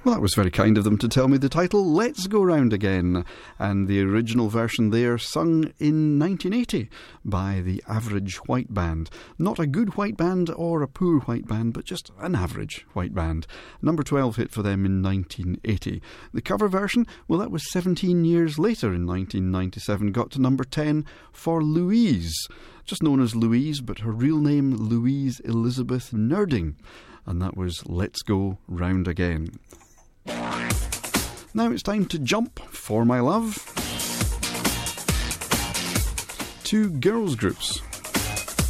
Well, that was very kind of them to tell me the title, Let's Go Round Again, and the original version there sung in 1980 by the Average White Band. Not a good white band or a poor white band, but just an average white band. Number 12 hit for them in 1980. The cover version, well, that was 17 years later in 1997, got to number 10 for Louise. Just known as Louise, but her real name Louise Elizabeth Nerding. And that was Let's Go Round Again. Now it's time to jump, for my love, to girls' groups.